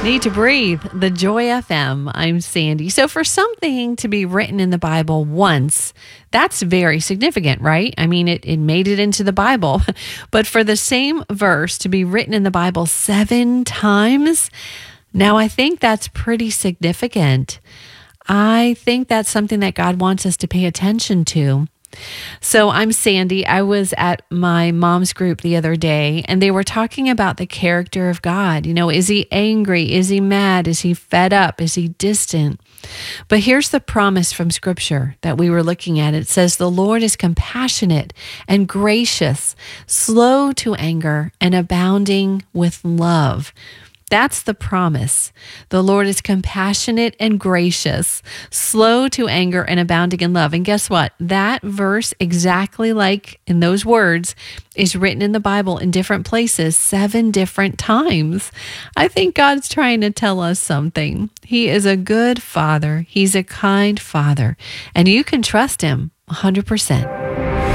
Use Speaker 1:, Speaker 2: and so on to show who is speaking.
Speaker 1: Need to breathe. The Joy FM. I'm Sandy. So, for something to be written in the Bible once, that's very significant, right? I mean, it made it into the Bible. But for the same verse to be written in the Bible 7 times, now I think that's pretty significant. I think that's something that God wants us to pay attention to. So I'm Sandy. I was at my mom's group the other day, and they were talking about the character of God. You know, is he angry? Is he mad? Is he fed up? Is he distant? But here's the promise from Scripture that we were looking at. It says, the Lord is compassionate and gracious, slow to anger, and abounding with love. That's the promise. The Lord is compassionate and gracious, slow to anger and abounding in love. And guess what? That verse, exactly like in those words, is written in the Bible in different places 7 different times. I think God's trying to tell us something. He is a good Father. He's a kind Father. And you can trust him 100%.